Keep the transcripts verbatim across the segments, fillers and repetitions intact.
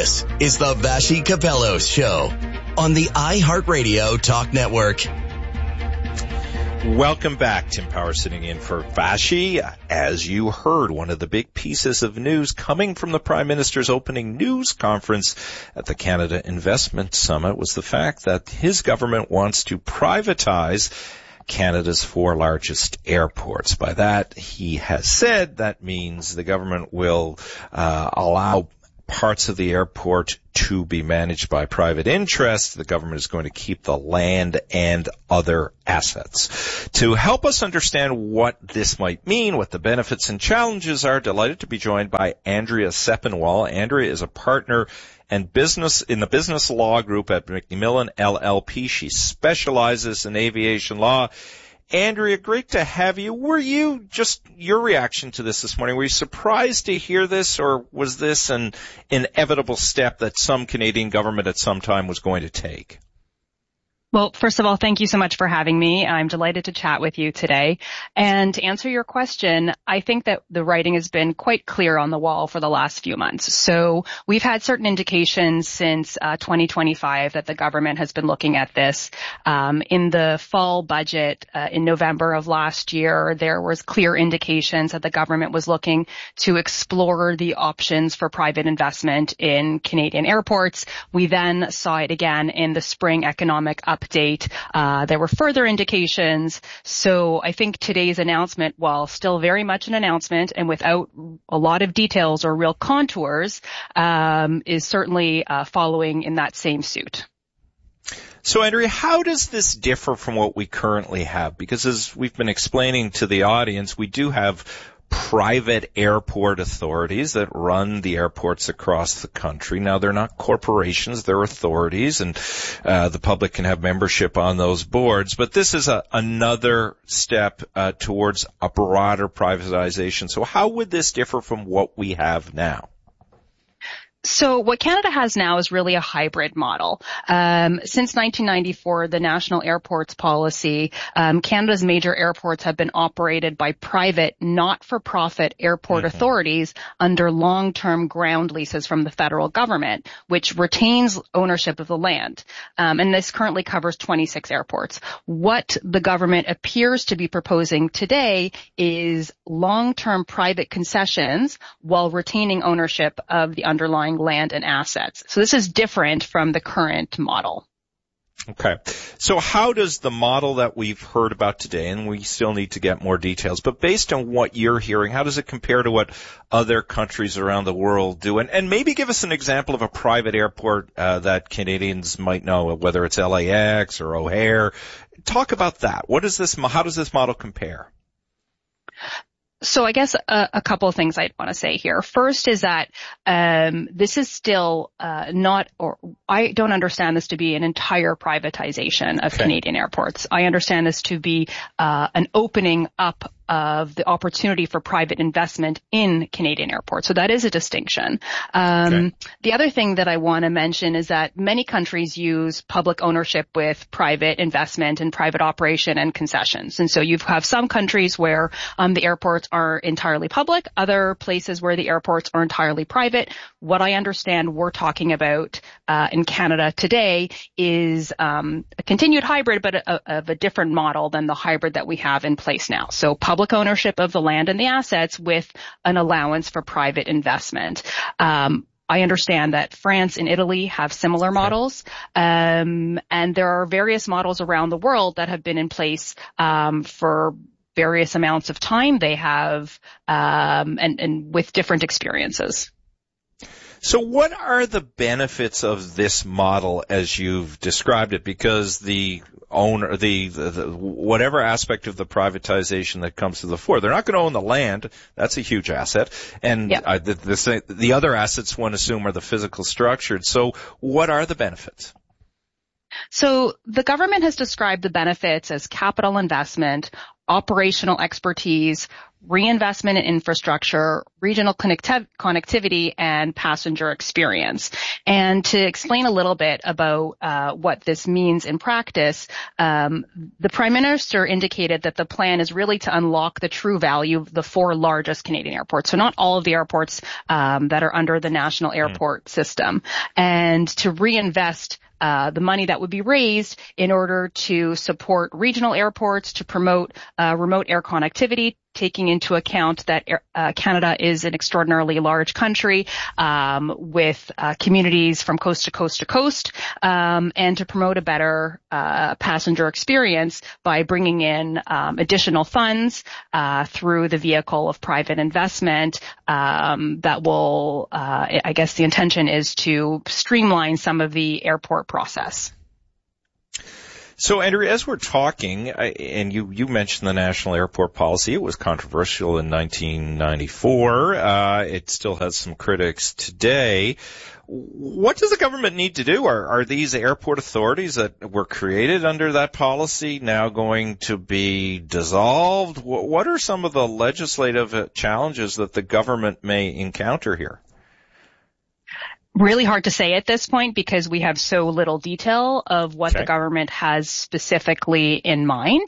This is the Vassy Kapelos Show on the iHeartRadio Talk Network. Welcome back. Tim Power sitting in for Vassy. As you heard, one of the big pieces of news coming from the Prime Minister's opening news conference at the Canada Investment Summit was the fact that his government wants to privatize Canada's four largest airports. By that, he has said that means the government will uh, allow parts of the airport to be managed by private interests. The government is going to keep the land and other assets. To help us understand what this might mean, what the benefits and challenges are, delighted to be joined by Andrea Sepinwall. Andrea is a partner and business in the business law group at McMillan L L P. She specializes in aviation law. Andrea, great to have you. Were you, just your reaction to this this morning, were you surprised to hear this, or was this an inevitable step that some Canadian government at some time was going to take? Well, first of all, thank you so much for having me. I'm delighted to chat with you today. And to answer your question, I think that the writing has been quite clear on the wall for the last few months. So we've had certain indications since uh, twenty twenty-five that the government has been looking at this. Um, in the fall budget uh, in November of last year, there was clear indications that the government was looking to explore the options for private investment in Canadian airports. We then saw it again in the spring economic update. Update. Uh, there were further indications. So I think today's announcement, while still very much an announcement and without a lot of details or real contours, um, is certainly uh, following in that same suit. So, Andrea, how does this differ from what we currently have? Because as we've been explaining to the audience, we do have private airport authorities that run the airports across the country. Now, they're not corporations, they're authorities, and uh, the public can have membership on those boards. But this is a, another step uh, towards a broader privatization. So how would this differ from what we have now? So what Canada has now is really a hybrid model. Um, since nineteen ninety-four, the National Airports Policy, um, Canada's major airports have been operated by private, not-for-profit airport mm-hmm. authorities under long-term ground leases from the federal government, which retains ownership of the land. Um, and this currently covers twenty-six airports. What the government appears to be proposing today is long-term private concessions while retaining ownership of the underlying land and assets. So this is different from the current model. Okay. So how does the model that we've heard about today, and we still need to get more details, but based on what you're hearing, how does it compare to what other countries around the world do? And, and maybe give us an example of a private airport uh, that Canadians might know, whether it's L A X or O'Hare. Talk about that. What is this? How does this model compare? So I guess a, a couple of things I'd want to say here. First is that um, this is still uh, not, or I don't understand this to be an entire privatization of okay. Canadian airports. I understand this to be uh, an opening up of the opportunity for private investment in Canadian airports. So that is a distinction. Um, okay. The other thing that I want to mention is that many countries use public ownership with private investment and private operation and concessions. And so you have some countries where um, the airports are entirely public, other places where the airports are entirely private. What I understand we're talking about uh, in Canada today is um, a continued hybrid, but a, of a different model than the hybrid that we have in place now. So public ownership of the land and the assets with an allowance for private investment. Um, I understand that France and Italy have similar models, um, and there are various models around the world that have been in place um, for various amounts of time. They have, um, and, and with different experiences. So what are the benefits of this model as you've described it? Because the owner, the, the, the whatever aspect of the privatization that comes to the fore, they're not going to own the land. That's a huge asset. And yep. uh, the, the, the other assets, one assume, are the physical structured. So what are the benefits? So the government has described the benefits as capital investment, operational expertise, reinvestment in infrastructure, regional connecti- connectivity, and passenger experience. And to explain a little bit about uh, what this means in practice, um, the Prime Minister indicated that the plan is really to unlock the true value of the four largest Canadian airports. So not all of the airports um, that are under the national airport mm. system, and to reinvest Uh, the money that would be raised in order to support regional airports, to promote uh, remote air connectivity, taking into account that uh, Canada is an extraordinarily large country um, with uh, communities from coast to coast to coast, um, and to promote a better uh, passenger experience by bringing in um, additional funds uh, through the vehicle of private investment um, that will, uh, I guess the intention is to streamline some of the airport process. So, Andrea, as we're talking, and you, you mentioned the national airport policy, it was controversial in nineteen ninety-four. Uh, it still has some critics today. What does the government need to do? Are, are these airport authorities that were created under that policy now going to be dissolved? What are some of the legislative challenges that the government may encounter here? Really hard to say at this point because we have so little detail of what okay. the government has specifically in mind.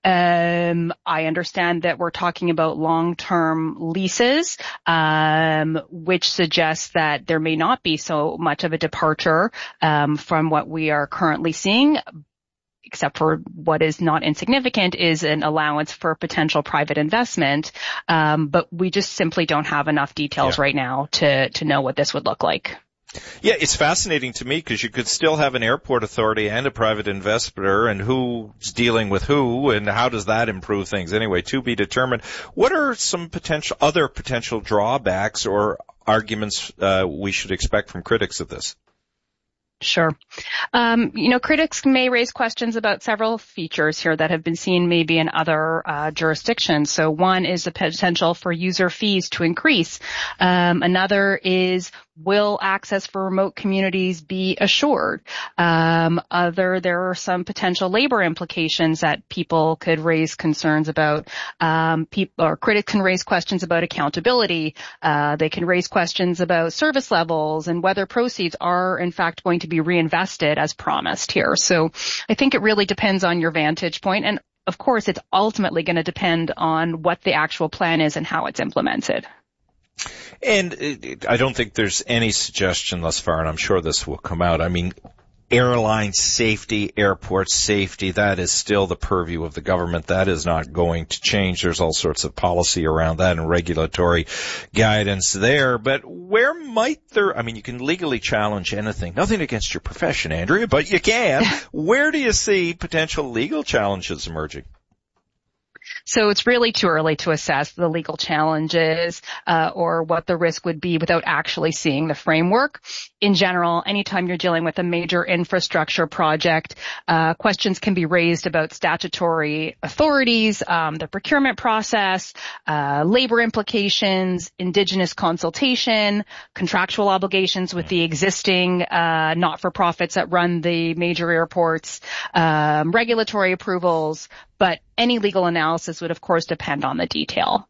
Um, I understand that we're talking about long-term leases, um, which suggests that there may not be so much of a departure um, from what we are currently seeing, except for what is not insignificant is an allowance for potential private investment. Um, but we just simply don't have enough details yeah. right now to, to know what this would look like. Yeah, it's fascinating to me because you could still have an airport authority and a private investor, and who's dealing with who, and how does that improve things anyway, to be determined. What are some potential other potential drawbacks or arguments uh, we should expect from critics of this? Sure. Um, you know, critics may raise questions about several features here that have been seen maybe in other uh, jurisdictions. So one is the potential for user fees to increase. Um, another is, will access for remote communities be assured? Um, other, there are some potential labor implications that people could raise concerns about. Um, people or critics can raise questions about accountability. Uh, they can raise questions about service levels and whether proceeds are in fact going to be reinvested as promised here. So I think it really depends on your vantage point. And of course, it's ultimately going to depend on what the actual plan is and how it's implemented. And I don't think there's any suggestion thus far, and I'm sure this will come out. I mean, airline safety, airport safety, that is still the purview of the government. That is not going to change. There's all sorts of policy around that and regulatory guidance there. But where might there, I mean, you can legally challenge anything. Nothing against your profession, Andrea, but you can. Where do you see potential legal challenges emerging? So it's really too early to assess the legal challenges uh, or what the risk would be without actually seeing the framework. In general, anytime you're dealing with a major infrastructure project, uh, questions can be raised about statutory authorities, um, the procurement process, uh, labor implications, Indigenous consultation, contractual obligations with the existing uh, not-for-profits that run the major airports, um, regulatory approvals, but any legal analysis would, of course, depend on the detail.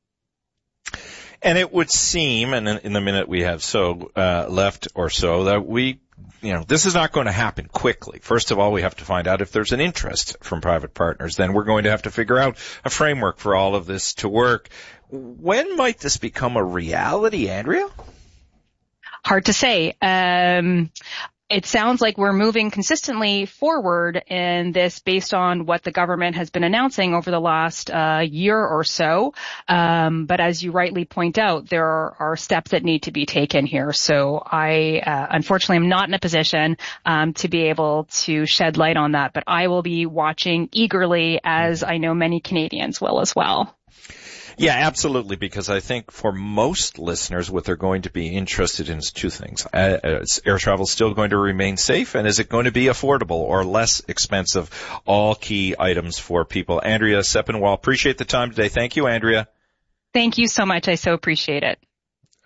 And it would seem, and in the minute we have so uh, left or so, that we, you know, this is not going to happen quickly. First of all, we have to find out if there's an interest from private partners. Then we're going to have to figure out a framework for all of this to work. When might this become a reality, Andrea? Hard to say. Um, It sounds like we're moving consistently forward in this based on what the government has been announcing over the last uh, year or so. Um, but as you rightly point out, there are, are steps that need to be taken here. So I, uh, unfortunately, am not in a position um, to be able to shed light on that. But I will be watching eagerly, as I know many Canadians will as well. Yeah, absolutely, because I think for most listeners, what they're going to be interested in is two things. Uh, is air travel still going to remain safe, and is it going to be affordable or less expensive? All key items for people. Andrea Sepinwall, appreciate the time today. Thank you, Andrea. Thank you so much. I so appreciate it.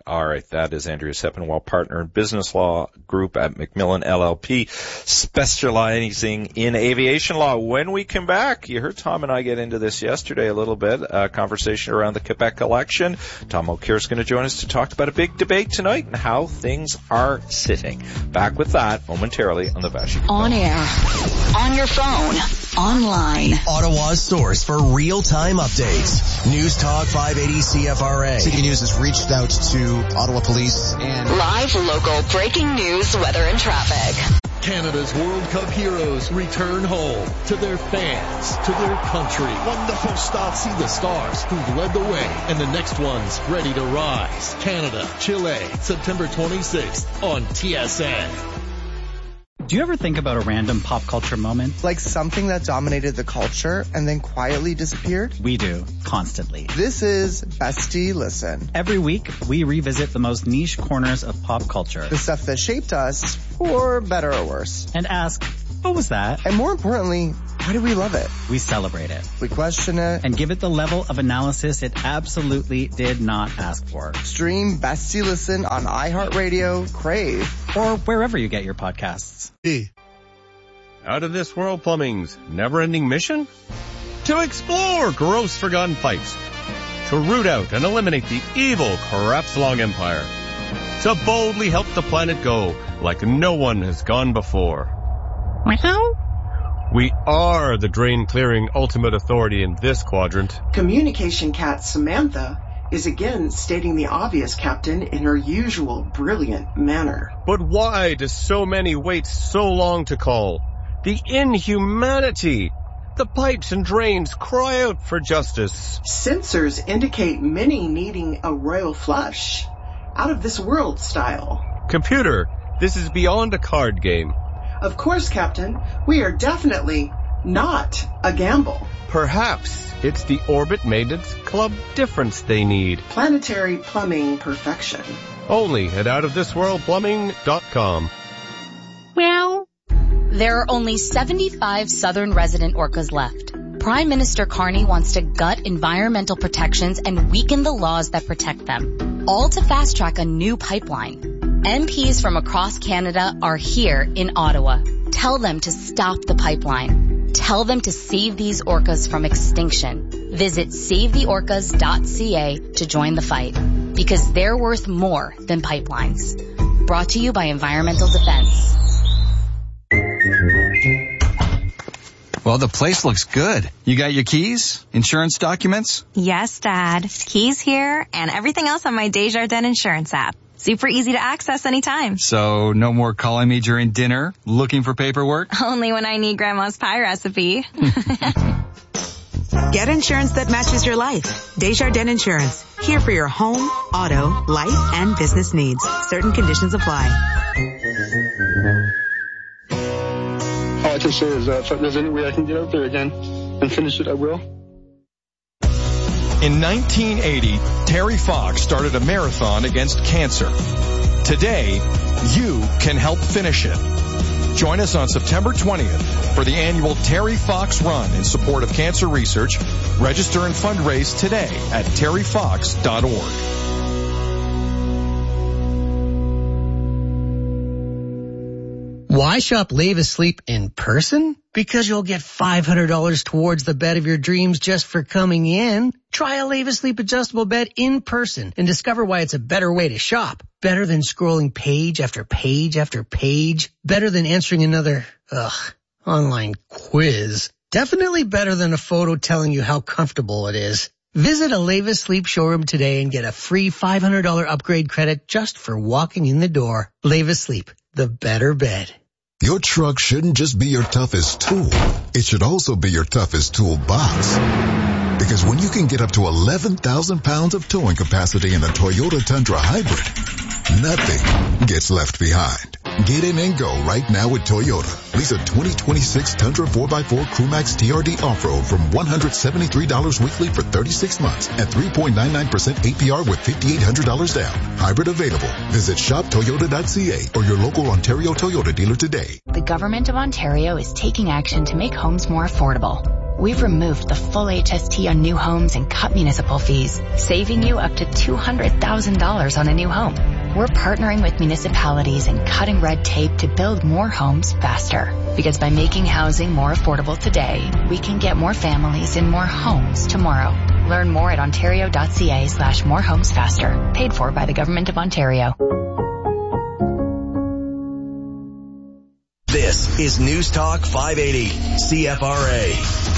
All right, that is Andrea Sepinwall, partner in business law group at Macmillan L L P, specializing in aviation law. When we come back, you heard Tom and I get into this yesterday a little bit, a conversation around the Quebec election. Tom O'Keefe is going to join us to talk about a big debate tonight and how things are sitting. Back with that momentarily on the Vassy. On air, on your phone, online. Ottawa's source for real-time updates. News Talk five eighty C F R A. C T V News has reached out to Ottawa Police and live local breaking news, weather and traffic. Canada's World Cup heroes return home to their fans, to their country. Wonderful start. See the stars who've led the way and the next one's ready to rise. Canada, Chile, September twenty-sixth on T S N. Do you ever think about a random pop culture moment? Like something that dominated the culture and then quietly disappeared? We do, constantly. This is Bestie Listen. Every week, we revisit the most niche corners of pop culture. The stuff that shaped us, for better or worse. And ask, what was that? And more importantly, why do we love it? We celebrate it. We question it. And give it the level of analysis it absolutely did not ask for. Stream Bestie Listen on iHeartRadio, Crave, or wherever you get your podcasts. E. Out of This World Plumbing's never-ending mission? To explore gross forgotten pipes. To root out and eliminate the evil Crapslong Empire. To boldly help the planet go like no one has gone before. Meow. We are the drain-clearing ultimate authority in this quadrant. Communication cat Samantha is again stating the obvious, Captain, in her usual brilliant manner. But why do so many wait so long to call? The inhumanity! The pipes and drains cry out for justice. Sensors indicate many needing a royal flush. Out of this world style. Computer, this is beyond a card game. Of course, Captain. We are definitely not a gamble. Perhaps it's the Orbit Maintenance Club difference they need. Planetary plumbing perfection. Only at out of this world plumbing dot com. Well, there are only seventy-five southern resident orcas left. Prime Minister Carney wants to gut environmental protections and weaken the laws that protect them, all to fast-track a new pipeline. M Ps from across Canada are here in Ottawa. Tell them to stop the pipeline. Tell them to save these orcas from extinction. Visit save the orcas dot c a to join the fight, because they're worth more than pipelines. Brought to you by Environmental Defense. Well, the place looks good. You got your keys? Insurance documents? Yes, Dad. Keys here and everything else on my Desjardins Insurance app. Super easy to access anytime. So no more calling me during dinner, looking for paperwork? Only when I need Grandma's pie recipe. Get insurance that matches your life. Desjardins Insurance. Here for your home, auto, life, and business needs. Certain conditions apply. All I can say is that if there's any way I can get out there again and finish it, I will. In nineteen eighty, Terry Fox started a marathon against cancer. Today, you can help finish it. Join us on September twentieth for the annual Terry Fox Run in support of cancer research. Register and fundraise today at terry fox dot org. Why shop Levis Sleep in person? Because you'll get five hundred dollars towards the bed of your dreams just for coming in. Try a Levis Sleep adjustable bed in person and discover why it's a better way to shop. Better than scrolling page after page after page. Better than answering another, ugh, online quiz. Definitely better than a photo telling you how comfortable it is. Visit a Levis Sleep showroom today and get a free five hundred dollars upgrade credit just for walking in the door. Levis Sleep, the better bed. Your truck shouldn't just be your toughest tool. It should also be your toughest toolbox. Because when you can get up to eleven thousand pounds of towing capacity in the Toyota Tundra Hybrid, nothing gets left behind. Get in and go right now with Toyota. Lease a twenty twenty-six Tundra four by four Crewmax T R D Off-Road from one hundred seventy-three dollars weekly for thirty-six months at three point nine nine percent A P R with five thousand eight hundred dollars down. Hybrid available. Visit shop toyota dot c a or your local Ontario Toyota dealer today. The Government of Ontario is taking action to make homes more affordable. We've removed the full H S T on new homes and cut municipal fees, saving you up to two hundred thousand dollars on a new home. We're partnering with municipalities and cutting red tape to build more homes faster. Because by making housing more affordable today, we can get more families in more homes tomorrow. Learn more at ontario.ca slash more homes faster. Paid for by the Government of Ontario. This is News Talk five eighty, C F R A.